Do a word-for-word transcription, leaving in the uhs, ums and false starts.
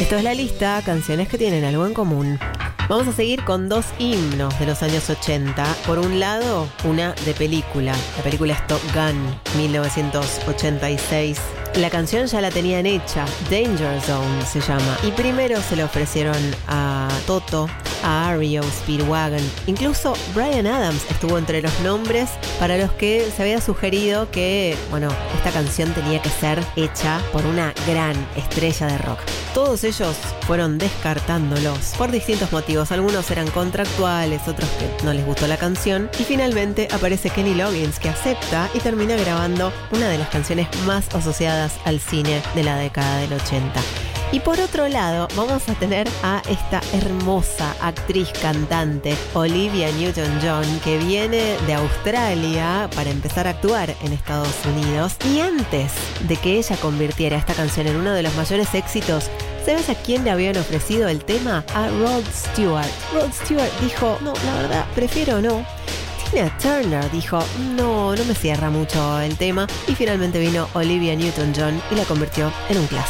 Esto es la lista, canciones que tienen algo en común. Vamos a seguir con dos himnos de los años ochenta. Por un lado, una de película. La película es Top Gun, mil novecientos ochenta y seis. La canción ya la tenían hecha, Danger Zone se llama. Y primero se le ofrecieron a Toto, a R E O Speedwagon. Incluso Bryan Adams estuvo entre los nombres para los que se había sugerido que, bueno, esta canción tenía que ser hecha por una gran estrella de rock. Todos ellos fueron descartándolos por distintos motivos. Algunos eran contractuales, otros que no les gustó la canción. Y finalmente aparece Kenny Loggins, que acepta y termina grabando una de las canciones más asociadas al cine de la década del ochenta. Y por otro lado, vamos a tener a esta hermosa actriz cantante, Olivia Newton-John, que viene de Australia para empezar a actuar en Estados Unidos. Y antes de que ella convirtiera esta canción en uno de los mayores éxitos, ¿sabes a quién le habían ofrecido el tema? A Rod Stewart. Rod Stewart dijo, no, la verdad, prefiero no. Tina Turner dijo, no, no me cierra mucho el tema. Y finalmente vino Olivia Newton-John y la convirtió en un clásico.